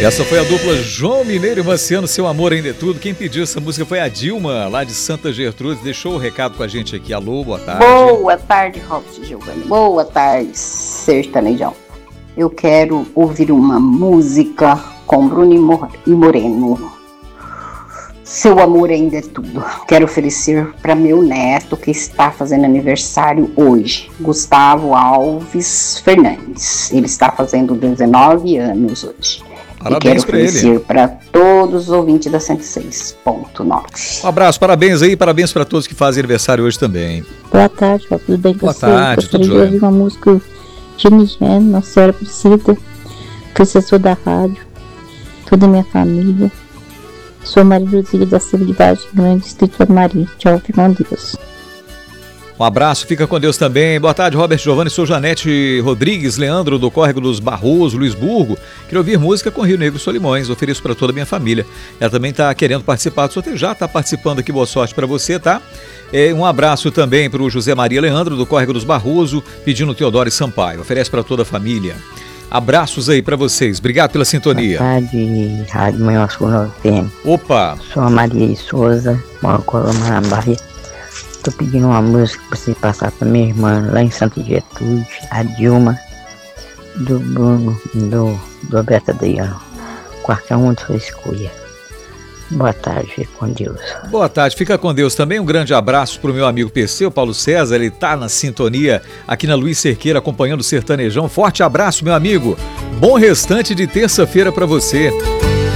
Essa foi a dupla João Mineiro e Marciano, Seu Amor Ainda é Tudo. Quem pediu essa música foi a Dilma, lá de Santa Gertrudes. Deixou o recado com a gente aqui. Alô, boa tarde. Boa tarde, Robson Giovanni. Boa tarde, sertanejão. Eu quero ouvir uma música com Bruno e Moreno. Seu Amor Ainda é Tudo. Quero oferecer para meu neto que está fazendo aniversário hoje, Gustavo Alves Fernandes. Ele está fazendo 19 anos hoje. Parabéns para ele. Quero oferecer para todos os ouvintes da 106.9. Um abraço, parabéns aí, parabéns para todos que fazem aniversário hoje também. Boa tarde, tudo bem com você? Boa tarde, tudo jóia. Eu ouvi uma música de Nigéria, Nossa Senhora Aparecida, professor da rádio, toda a minha família. Sou Maria Luzia da Silva de Vargem Grande, Distrito de Maria. Tchau, fica com Deus. Um abraço, fica com Deus também. Boa tarde, Robert Giovanni, sou Janete Rodrigues, Leandro do Córrego dos Barroso, Luisburgo. Queria ouvir música com Rio Negro Solimões, ofereço para toda a minha família. Ela também está querendo participar do sorteio, já está participando aqui, boa sorte para você, tá? Um abraço também para o José Maria Leandro do Córrego dos Barroso, pedindo Teodoro e Sampaio. Oferece para toda a família. Abraços aí para vocês, obrigado pela sintonia. Boa tarde, Rádio Manhã Sul FM. Opa! Sou a Maria de Souza, moro na Bahia. Tô pedindo uma música pra você passar pra minha irmã lá em Santa Gertrude, a Dilma, do Bruno, do Alberto Adriano. Qualquer um de sua escolha. Boa tarde, fique com Deus. Boa tarde, fica com Deus também. Um grande abraço pro meu amigo PC, o Paulo César, ele tá na sintonia aqui na Luiz Cerqueira, acompanhando o Sertanejão. Forte abraço, meu amigo. Bom restante de terça-feira pra você.